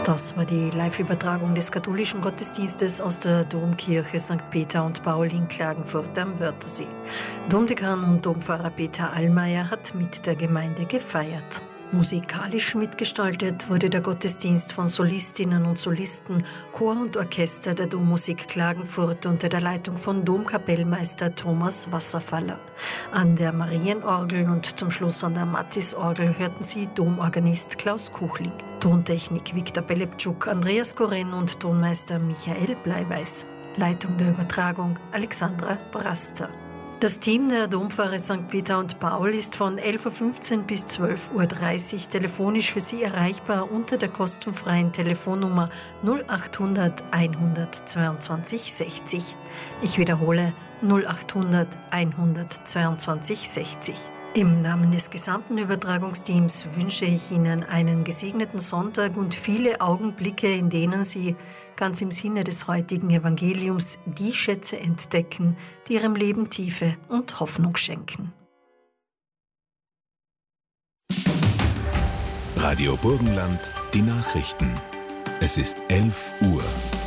Das war die Live-Übertragung des katholischen Gottesdienstes aus der Domkirche St. Peter und Paul in Klagenfurt am Wörthersee. Domdekan und Dompfarrer Peter Allmeier hat mit der Gemeinde gefeiert. Musikalisch mitgestaltet wurde der Gottesdienst von Solistinnen und Solisten, Chor und Orchester der Dommusik Klagenfurt unter der Leitung von Domkapellmeister Thomas Wasserfaller. An der Marienorgel und zum Schluss an der Mattisorgel hörten Sie Domorganist Klaus Kuchling. Tontechnik Viktor Pelepczuk, Andreas Koren und Tonmeister Michael Bleiweiß. Leitung der Übertragung Alexandra Braster. Das Team der Dompfarre St. Peter und Paul ist von 11.15 Uhr bis 12.30 Uhr telefonisch für Sie erreichbar unter der kostenfreien Telefonnummer 0800 122 60. Ich wiederhole 0800 122 60. Im Namen des gesamten Übertragungsteams wünsche ich Ihnen einen gesegneten Sonntag und viele Augenblicke, in denen Sie ganz im Sinne des heutigen Evangeliums die Schätze entdecken, die Ihrem Leben Tiefe und Hoffnung schenken. Radio Burgenland, die Nachrichten. Es ist 11 Uhr.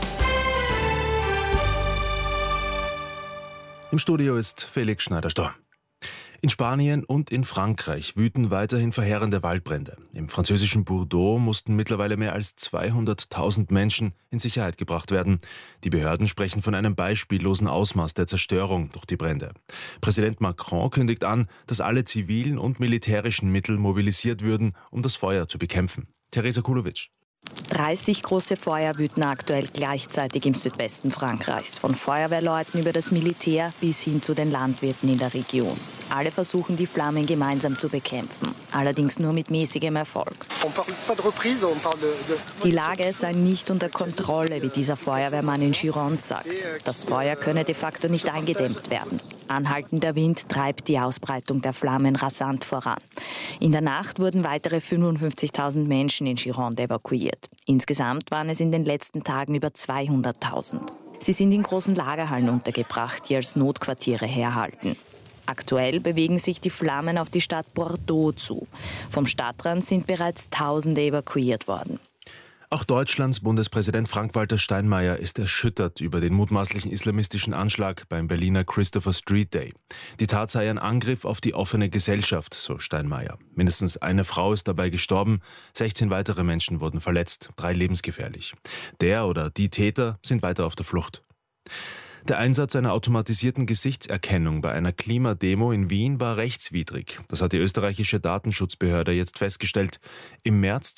Im Studio ist Felix Schneider-Storr. In Spanien und in Frankreich wüten weiterhin verheerende Waldbrände. Im französischen Bordeaux mussten mittlerweile mehr als 200.000 Menschen in Sicherheit gebracht werden. Die Behörden sprechen von einem beispiellosen Ausmaß der Zerstörung durch die Brände. Präsident Macron kündigt an, dass alle zivilen und militärischen Mittel mobilisiert würden, um das Feuer zu bekämpfen. Theresa Kulowitsch. 30 große Feuer wüten aktuell gleichzeitig im Südwesten Frankreichs, von Feuerwehrleuten über das Militär bis hin zu den Landwirten in der Region. Alle versuchen, die Flammen gemeinsam zu bekämpfen, allerdings nur mit mäßigem Erfolg. Die Lage sei nicht unter Kontrolle, wie dieser Feuerwehrmann in Gironde sagt. Das Feuer könne de facto nicht eingedämmt werden. Anhaltender Wind treibt die Ausbreitung der Flammen rasant voran. In der Nacht wurden weitere 55.000 Menschen in Gironde evakuiert. Insgesamt waren es in den letzten Tagen über 200.000. Sie sind in großen Lagerhallen untergebracht, die als Notquartiere herhalten. Aktuell bewegen sich die Flammen auf die Stadt Bordeaux zu. Vom Stadtrand sind bereits Tausende evakuiert worden. Auch Deutschlands Bundespräsident Frank-Walter Steinmeier ist erschüttert über den mutmaßlichen islamistischen Anschlag beim Berliner Christopher Street Day. Die Tat sei ein Angriff auf die offene Gesellschaft, so Steinmeier. Mindestens eine Frau ist dabei gestorben, 16 weitere Menschen wurden verletzt, 3 lebensgefährlich. Der oder die Täter sind weiter auf der Flucht. Der Einsatz einer automatisierten Gesichtserkennung bei einer Klimademo in Wien war rechtswidrig. Das hat die österreichische Datenschutzbehörde jetzt festgestellt. Im März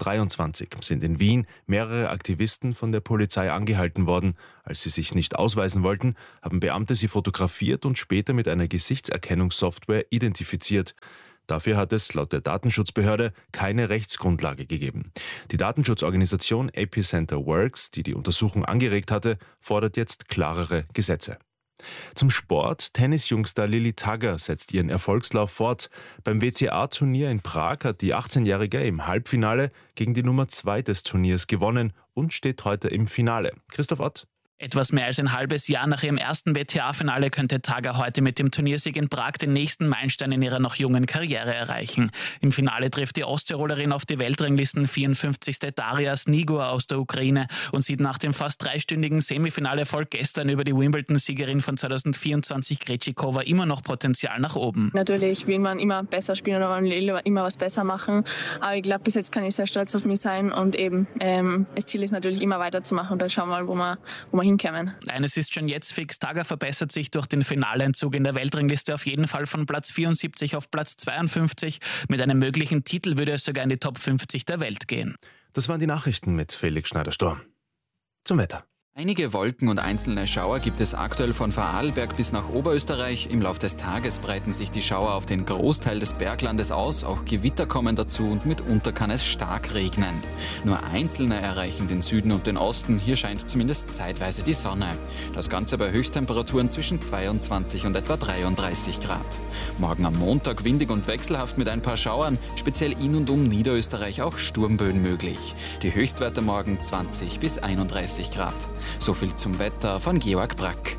2023 sind in Wien mehrere Aktivisten von der Polizei angehalten worden. Als sie sich nicht ausweisen wollten, haben Beamte sie fotografiert und später mit einer Gesichtserkennungssoftware identifiziert. Dafür hat es laut der Datenschutzbehörde keine Rechtsgrundlage gegeben. Die Datenschutzorganisation Epicenter Works, die die Untersuchung angeregt hatte, fordert jetzt klarere Gesetze. Zum Sport. Tennisjungstar Lilly Tagger setzt ihren Erfolgslauf fort. Beim WTA-Turnier in Prag hat die 18-Jährige im Halbfinale gegen die Nummer 2 des Turniers gewonnen und steht heute im Finale. Christoph Ott. Etwas mehr als ein halbes Jahr nach ihrem ersten WTA-Finale könnte Tagger heute mit dem Turniersieg in Prag den nächsten Meilenstein in ihrer noch jungen Karriere erreichen. Im Finale trifft die Osttirolerin auf die Weltranglisten 54. Daria Snigor aus der Ukraine und sieht nach dem fast 3-stündigen Semifinale-Erfolg gestern über die Wimbledon-Siegerin von 2024 Krejcikova immer noch Potenzial nach oben. Natürlich will man immer besser spielen oder man will immer was besser machen, aber ich glaube, bis jetzt kann ich sehr stolz auf mich sein und eben das Ziel ist natürlich immer weiterzumachen und dann schauen wir mal, wo wir hinkommen. Eines ist schon jetzt fix, Tagger verbessert sich durch den Finaleinzug in der Weltrangliste auf jeden Fall von Platz 74 auf Platz 52. Mit einem möglichen Titel würde es sogar in die Top 50 der Welt gehen. Das waren die Nachrichten mit Felix Schneider-Storr. Zum Wetter. Einige Wolken und einzelne Schauer gibt es aktuell von Vorarlberg bis nach Oberösterreich. Im Laufe des Tages breiten sich die Schauer auf den Großteil des Berglandes aus. Auch Gewitter kommen dazu und mitunter kann es stark regnen. Nur einzelne erreichen den Süden und den Osten. Hier scheint zumindest zeitweise die Sonne. Das Ganze bei Höchsttemperaturen zwischen 22 und etwa 33 Grad. Morgen am Montag windig und wechselhaft mit ein paar Schauern. Speziell in und um Niederösterreich auch Sturmböen möglich. Die Höchstwerte morgen 20 bis 31 Grad. So viel zum Wetter von Georg Brack.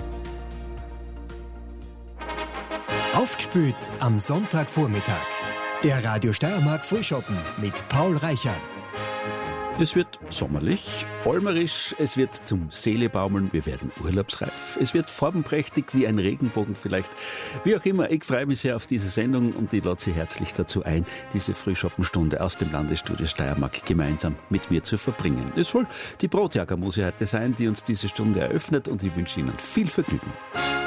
Aufgespült am Sonntagvormittag. Der Radio Steiermark Frühschoppen mit Paul Reichel. Es wird sommerlich, olmerisch, es wird zum Seelebaumeln, wir werden urlaubsreif. Es wird farbenprächtig wie ein Regenbogen vielleicht. Wie auch immer, ich freue mich sehr auf diese Sendung und ich lade Sie herzlich dazu ein, diese Frühschoppenstunde aus dem Landesstudio Steiermark gemeinsam mit mir zu verbringen. Es soll die Brotjagermuse heute sein, die uns diese Stunde eröffnet und ich wünsche Ihnen viel Vergnügen.